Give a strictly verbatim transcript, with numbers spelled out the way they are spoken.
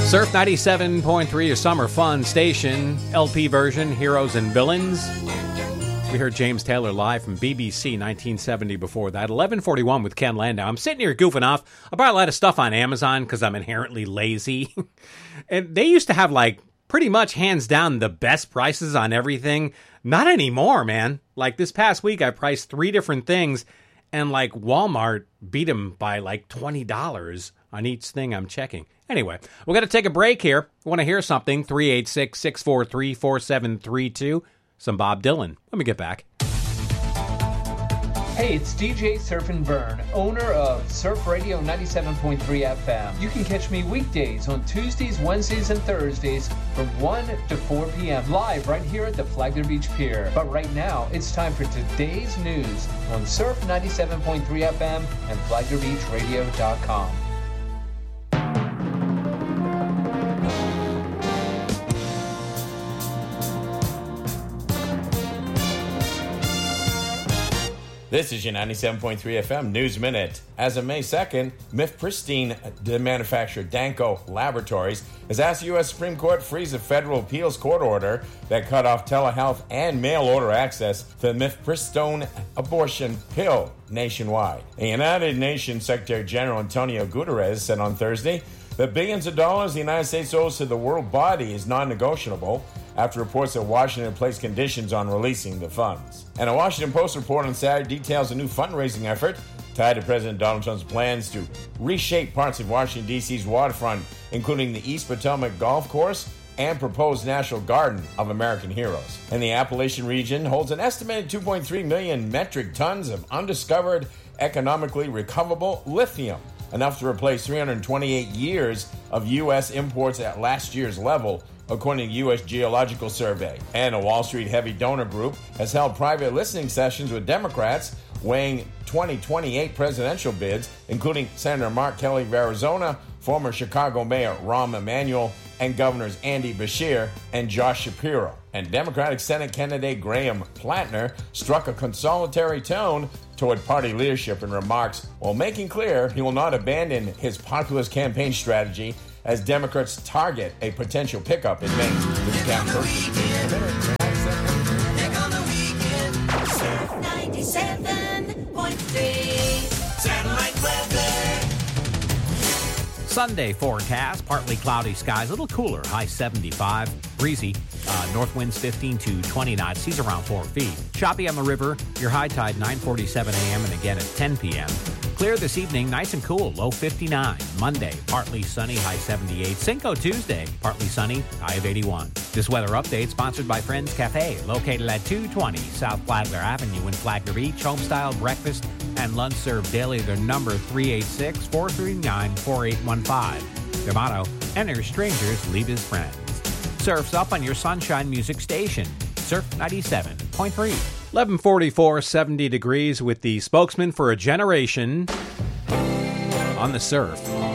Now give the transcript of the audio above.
Surf ninety-seven point three, your summer fun station. L P version, Heroes and Villains. We heard James Taylor live from B B C nineteen seventy before that. eleven forty-one with Ken Landau. I'm sitting here goofing off. I buy a lot of stuff on Amazon because I'm inherently lazy. And they used to have, like, pretty much hands down the best prices on everything. Not anymore, man. Like, this past week, I priced three different things, and, like, Walmart beat them by, like, twenty dollars on each thing I'm checking. Anyway, we're going to take a break here. Want to hear something? three eight six, six four three, four seven three two. Some Bob Dylan. Let me get back. Hey, it's D J Surf and Burn, owner of Surf Radio ninety-seven point three F M. You can catch me weekdays on Tuesdays, Wednesdays, and Thursdays from one to four p.m. live right here at the Flagler Beach Pier. But right now, it's time for today's news on Surf ninety-seven point three F M and flagler beach radio dot com. This is your ninety-seven point three F M News Minute. As of May second, Mifpristine manufacturer Danco Laboratories has asked the U S Supreme Court to freeze a federal appeals court order that cut off telehealth and mail-order access to the mifepristone abortion pill nationwide. The United Nations Secretary General Antonio Guterres said on Thursday that billions of dollars the United States owes to the world body is non-negotiable after reports that Washington placed conditions on releasing the funds. And a Washington Post report on Saturday details a new fundraising effort tied to President Donald Trump's plans to reshape parts of Washington, D C's waterfront, including the East Potomac Golf Course and proposed National Garden of American Heroes. And the Appalachian region holds an estimated two point three million metric tons of undiscovered, economically recoverable lithium, enough to replace three hundred twenty-eight years of U S imports at last year's level, according to U S Geological Survey. And a Wall Street heavy donor group has held private listening sessions with Democrats weighing twenty twenty-eight presidential bids, including Senator Mark Kelly of Arizona, former Chicago Mayor Rahm Emanuel, and Governors Andy Beshear and Josh Shapiro. And Democratic Senate candidate Graham Plattner struck a consolatory tone toward party leadership in remarks while making clear he will not abandon his populist campaign strategy as Democrats target a potential pickup in Maine. This is Captain Perkins. ninety-seven point three Satellite weather. Sunday forecast, partly cloudy skies, a little cooler, high seventy-five, breezy, uh, north winds fifteen to twenty knots, seas around four feet. Choppy on the river, your high tide nine forty-seven a.m. and again at ten p.m. Clear this evening, nice and cool, low fifty-nine. Monday, partly sunny, high seventy-eight. Cinco Tuesday, partly sunny, high of eighty-one. This weather update sponsored by Friends Cafe, located at two twenty South Flagler Avenue in Flagler Beach. Homestyle breakfast and lunch served daily. Their number three eight six, four three nine, four eight one five. Their motto, enter strangers, leave his friends. Surf's up on your Sunshine Music Station, Surf ninety-seven point three. eleven forty-four, seventy degrees with the spokesman for a generation on the surf.